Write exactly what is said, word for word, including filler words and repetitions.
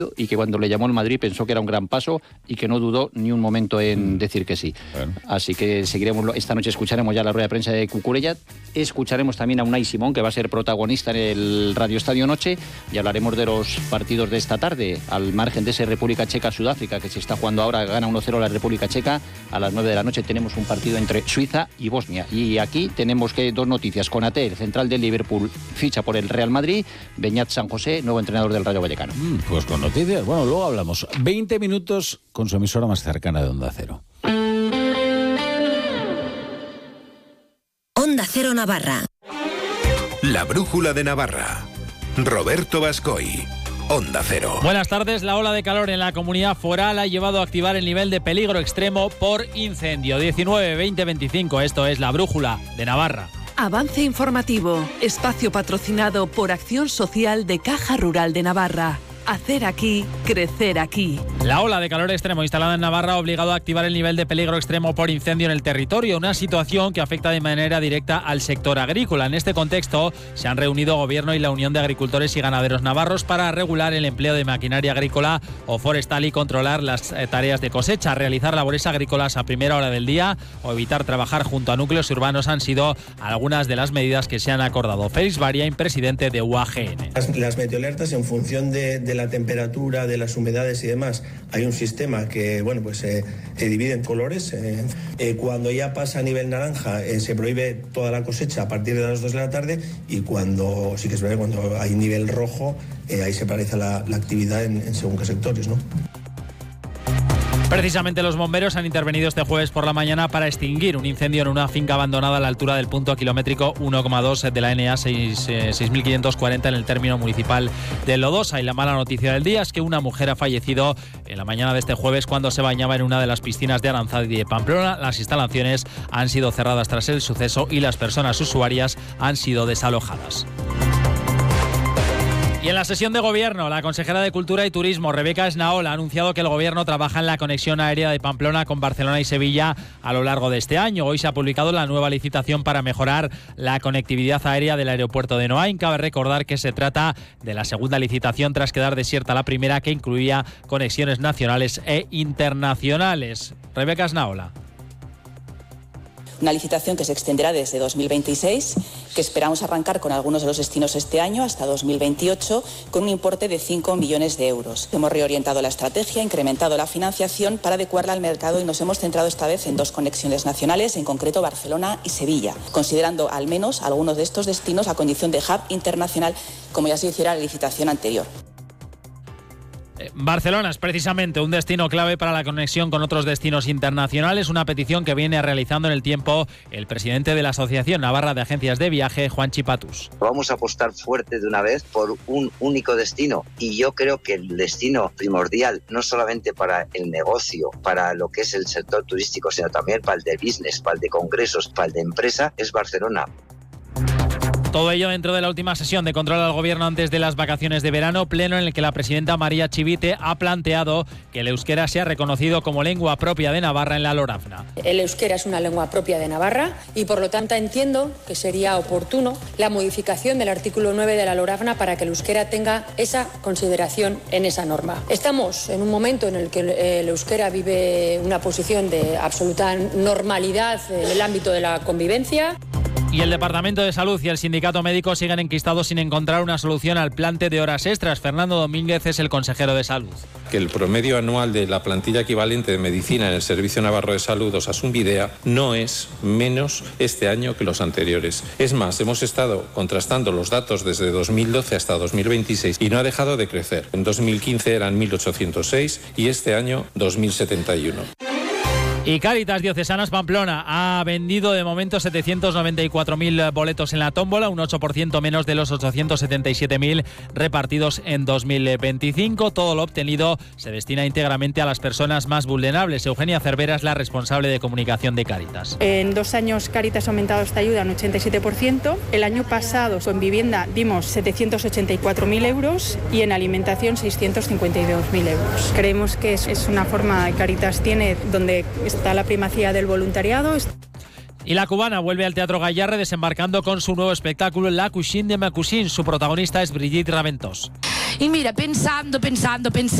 y que cuando le llamó el Madrid pensó que era un gran paso y que no dudó ni un momento en decir que sí. Bueno. Así que seguiremos, esta noche escucharemos ya la rueda de prensa de Cucurella, escucharemos también a Unai Simón, que va a ser protagonista en el Radio Estadio Noche, y hablaremos de los partidos de esta tarde, al margen de ese República Checa-Sudáfrica que se está jugando ahora, gana uno cero la República Checa. A las nueve de la noche tenemos un partido entre Suiza y Bosnia, y aquí tenemos que dos noticias. Konaté, el central del Liverpool, ficha por el Real Madrid. Beñat San José, nuevo entrenador del Rayo Vallecano. Mm, pues con noticias, bueno, luego hablamos. veinte minutos con su emisora más cercana de Onda Cero. Onda Cero Navarra. La brújula de Navarra. Roberto Bascoy. Onda Cero. Buenas tardes. La ola de calor en la comunidad foral ha llevado a activar el nivel de peligro extremo por incendio. diecinueve, veinte, veinticinco. Esto es la brújula de Navarra. Avance informativo. Espacio patrocinado por Acción Social de Caja Rural de Navarra. Hacer aquí, crecer aquí. La ola de calor extremo instalada en Navarra ha obligado a activar el nivel de peligro extremo por incendio en el territorio, una situación que afecta de manera directa al sector agrícola. En este contexto, se han reunido Gobierno y la Unión de Agricultores y Ganaderos Navarros para regular el empleo de maquinaria agrícola o forestal y controlar las eh, tareas de cosecha. Realizar labores agrícolas a primera hora del día o evitar trabajar junto a núcleos urbanos han sido algunas de las medidas que se han acordado. Félix Variain, presidente de U A G N. Las, las meteoalertas, en función de, de la temperatura, de las humedades y demás, hay un sistema que, bueno, pues eh, se divide en colores. Eh, eh, cuando ya pasa a nivel naranja, eh, se prohíbe toda la cosecha a partir de las dos de la tarde, y cuando, sí que es verdad, cuando hay nivel rojo, eh, ahí se paraliza la, la actividad en, en según qué sectores, ¿no? Precisamente los bomberos han intervenido este jueves por la mañana para extinguir un incendio en una finca abandonada a la altura del punto kilométrico uno coma dos de la N A seis mil quinientos cuarenta en el término municipal de Lodosa. Y la mala noticia del día es que una mujer ha fallecido en la mañana de este jueves cuando se bañaba en una de las piscinas de Aranzadi de Pamplona. Las instalaciones han sido cerradas tras el suceso y las personas usuarias han sido desalojadas. Y en la sesión de Gobierno, la consejera de Cultura y Turismo, Rebeca Esnaola, ha anunciado que el Gobierno trabaja en la conexión aérea de Pamplona con Barcelona y Sevilla a lo largo de este año. Hoy se ha publicado la nueva licitación para mejorar la conectividad aérea del aeropuerto de Noain. Cabe recordar que se trata de la segunda licitación tras quedar desierta la primera, que incluía conexiones nacionales e internacionales. Rebeca Esnaola. Una licitación que se extenderá desde dos mil veintiséis, que esperamos arrancar con algunos de los destinos este año hasta dos mil veintiocho, con un importe de cinco millones de euros. Hemos reorientado la estrategia, incrementado la financiación para adecuarla al mercado y nos hemos centrado esta vez en dos conexiones nacionales, en concreto Barcelona y Sevilla, considerando al menos algunos de estos destinos a condición de hub internacional, como ya se hiciera en la licitación anterior. Barcelona es precisamente un destino clave para la conexión con otros destinos internacionales, una petición que viene realizando en el tiempo el presidente de la Asociación Navarra de Agencias de Viaje, Juan Chipatus. Vamos a apostar fuerte de una vez por un único destino, y yo creo que el destino primordial, no solamente para el negocio, para lo que es el sector turístico, sino también para el de business, para el de congresos, para el de empresa, es Barcelona. Todo ello dentro de la última sesión de control al Gobierno antes de las vacaciones de verano, pleno en el que la presidenta María Chivite ha planteado que el euskera sea reconocido como lengua propia de Navarra en la Lorafna. El euskera es una lengua propia de Navarra y por lo tanto entiendo que sería oportuno la modificación del artículo nueve de la Lorafna para que el euskera tenga esa consideración en esa norma. Estamos en un momento en el que el euskera vive una posición de absoluta normalidad en el ámbito de la convivencia. Y el Departamento de Salud y el Sindicato Médico siguen enquistados sin encontrar una solución al plante de horas extras. Fernando Domínguez es el consejero de Salud. Que el promedio anual de la plantilla equivalente de medicina en el Servicio Navarro de Salud, Osasunbidea, no es menos este año que los anteriores. Es más, hemos estado contrastando los datos desde dos mil doce hasta dos mil veintiséis y no ha dejado de crecer. En dos mil quince eran mil ochocientos seis y este año dos mil setenta y uno. Y Cáritas Diocesanas Pamplona ha vendido de momento setecientos noventa y cuatro mil boletos en la tómbola, un ocho por ciento menos de los ochocientos setenta y siete mil repartidos en dos mil veinticinco. Todo lo obtenido se destina íntegramente a las personas más vulnerables. Eugenia Cervera es la responsable de comunicación de Cáritas. En dos años Cáritas ha aumentado esta ayuda un ochenta y siete por ciento. El año pasado en vivienda dimos setecientos ochenta y cuatro mil euros y en alimentación seiscientos cincuenta y dos mil euros. Creemos que es una forma que Cáritas tiene donde está la primacía del voluntariado. Y la cubana vuelve al Teatro Gallarre desembarcando con su nuevo espectáculo La Cuisine de ma Cuisine. Su protagonista es Brigitte Raventós. Y mira, pensando, pensando, pensando.